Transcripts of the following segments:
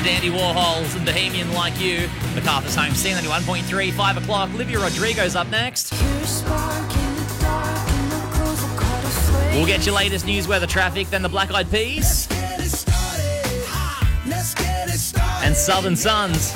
to Andy Warhol's and Bohemian Like You. MacArthur's home, C91.3, 5 o'clock. Olivia Rodrigo's up next. We'll get your latest news, weather, traffic, then the Black Eyed Peas. And Southern Suns.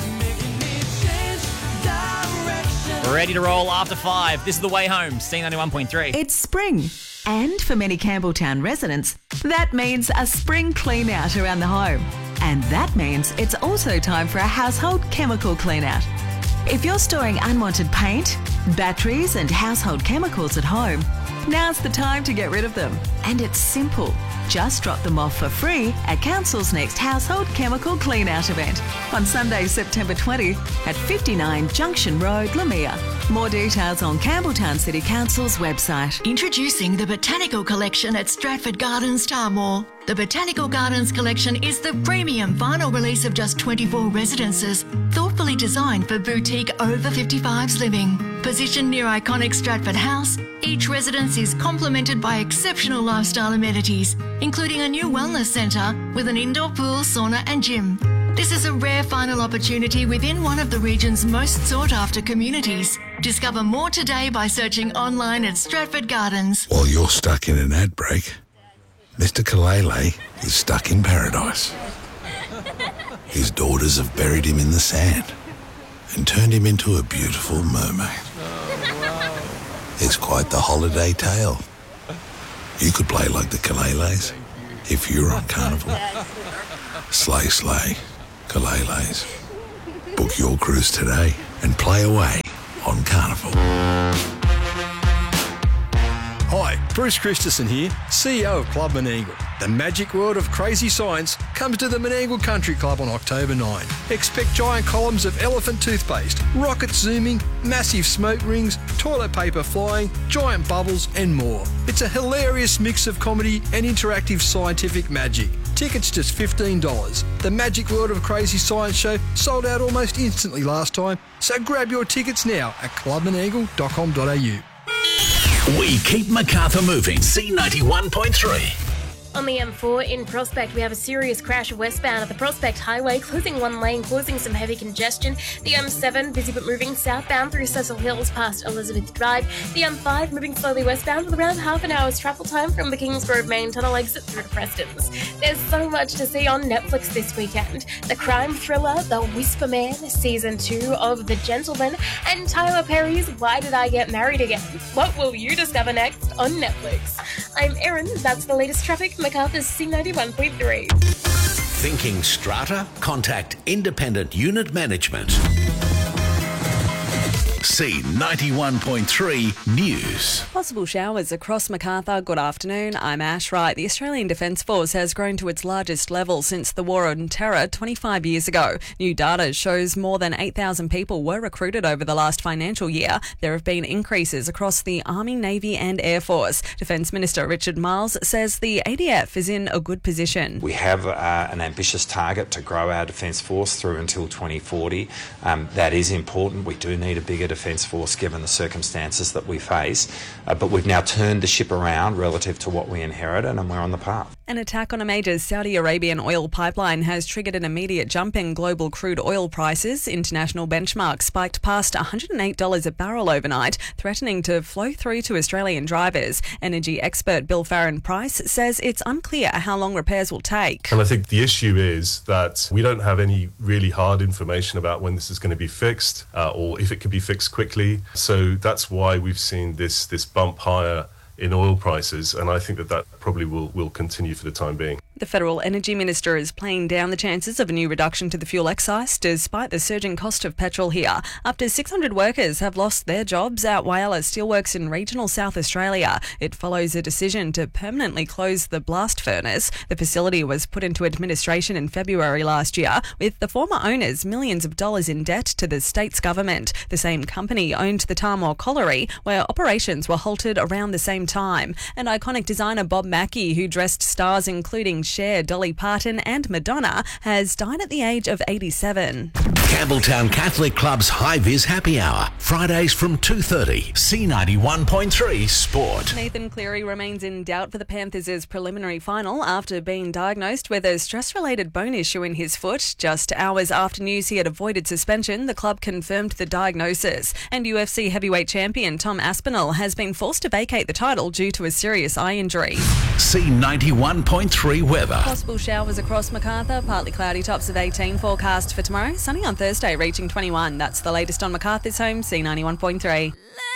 We're ready to roll after 5. This is The Way Home, C91.3. It's spring. And for many Campbelltown residents, that means a spring clean out around the home. And that means it's also time for a household chemical clean out. If you're storing unwanted paint, batteries and household chemicals at home, now's the time to get rid of them. And it's simple. Just drop them off for free at Council's next household chemical clean out event on Sunday, September 20 at 59 Junction Road, Lamia. More details on Campbelltown City Council's website. Introducing the Botanical Collection at Stratford Gardens, Tarmore. The Botanical Gardens Collection is the premium vinyl release of just 24 residences, thoughtfully designed for boutique over 55s living. Positioned near iconic Stratford House, each residence is complemented by exceptional lifestyle amenities, including a new wellness centre with an indoor pool, sauna and gym. This is a rare final opportunity within one of the region's most sought-after communities. Discover more today by searching online at Stratford Gardens. While you're stuck in an ad break, Mr. Kalele is stuck in paradise. His daughters have buried him in the sand and turned him into a beautiful mermaid. It's quite the holiday tale. You could play like the Kaleles if you were on Carnival. Slay, slay, Kaleles. Book your cruise today and play away on Carnival. Hi, Bruce Christensen here, CEO of Club Menangle. The magic world of crazy science comes to the Menangle Country Club on October 9. Expect giant columns of elephant toothpaste, rockets zooming, massive smoke rings, toilet paper flying, giant bubbles and more. It's a hilarious mix of comedy and interactive scientific magic. Tickets just $15. The Magic World of Crazy Science Show sold out almost instantly last time, so grab your tickets now at clubmenangle.com.au. We keep MacArthur moving. C91.3. On the M4 in Prospect, we have a serious crash westbound at the Prospect Highway, closing one lane, causing some heavy congestion. The M7 busy but moving southbound through Cecil Hills past Elizabeth Drive. The M5 moving slowly westbound with around half an hour's travel time from the Kings Road main tunnel exit through to Preston's. There's so much to see on Netflix this weekend. The crime thriller The Whisper Man, Season 2 of The Gentleman, and Tyler Perry's Why Did I Get Married Again? What will you discover next on Netflix? I'm Erin, that's the latest traffic. MacArthur's C91.3. Thinking strata? Contact Independent Unit Management. C91.3 News. Possible showers across MacArthur. Good afternoon. I'm Ash Wright. The Australian Defence Force has grown to its largest level since the War on Terror 25 years ago. New data shows more than 8,000 people were recruited over the last financial year. There have been increases across the Army, Navy and Air Force. Defence Minister Richard Marles says the ADF is in a good position. We have an ambitious target to grow our Defence Force through until 2040. That is important. We do need a bigger Defence Force given the circumstances that we face, but we've now turned the ship around relative to what we inherited and we're on the path. An attack on a major Saudi Arabian oil pipeline has triggered an immediate jump in global crude oil prices. International benchmarks spiked past $108 a barrel overnight, threatening to flow through to Australian drivers. Energy expert Bill Farron-Price says it's unclear how long repairs will take. And I think the issue is that we don't have any really hard information about when this is going to be fixed or if it can be fixed quickly. So that's why we've seen this bump higher in oil prices, and I think that probably will continue for the time being. The Federal Energy Minister is playing down the chances of a new reduction to the fuel excise despite the surging cost of petrol here. Up to 600 workers have lost their jobs at Whyalla Steelworks in regional South Australia. It follows a decision to permanently close the blast furnace. The facility was put into administration in February last year, with the former owners millions of dollars in debt to the state's government. The same company owned the Tarmore Colliery, where operations were halted around the same time. And iconic designer Bob Mackie, who dressed stars including Cher, Dolly Parton and Madonna, has died at the age of 87. Campbelltown Catholic Club's High Vis Happy Hour, Fridays from 2:30. C91.3 Sport. Nathan Cleary remains in doubt for the Panthers' preliminary final after being diagnosed with a stress-related bone issue in his foot. Just hours after news he had avoided suspension, the club confirmed the diagnosis. And UFC heavyweight champion Tom Aspinall has been forced to vacate the title due to a serious eye injury. C91.3 weather. Possible showers across Macarthur, partly cloudy, tops of 18 forecast for tomorrow. Sunny on Thursday, reaching 21. That's the latest on Macarthur's home, C91.3.